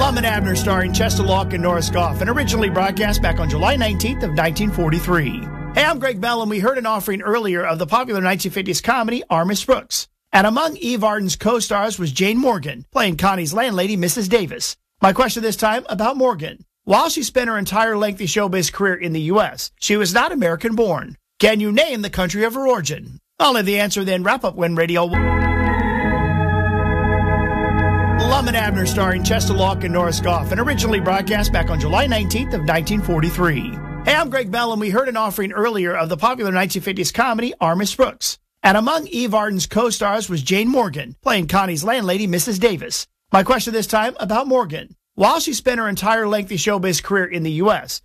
Lum and Abner starring Chester Locke and Norris Goff, and originally broadcast back on July 19th of 1943. Hey, I'm Greg Bell, and we heard an offering earlier of the popular 1950s comedy Armis Brooks. And among Eve Arden's co-stars was Jane Morgan, playing Connie's landlady, Mrs. Davis. My question this time about Morgan. While she spent her entire lengthy showbiz career in the U.S., she was not American-born. Can you name the country of her origin? I'll have the answer then. Wrap up when radio. Lum and Abner starring Chester Locke and Norris Goff, and originally broadcast back on July 19th of 1943. Hey, I'm Greg Bell, and we heard an offering earlier of the popular 1950s comedy Armis Brooks. And among Eve Arden's co-stars was Jane Morgan, playing Connie's landlady, Mrs. Davis. My question this time about Morgan. While she spent her entire lengthy showbiz career in the U.S.,